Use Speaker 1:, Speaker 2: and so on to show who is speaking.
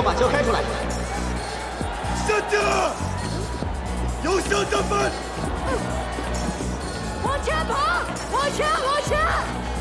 Speaker 1: 把球开出来。
Speaker 2: 下架！有效打分！
Speaker 3: 往前跑！往前！往前！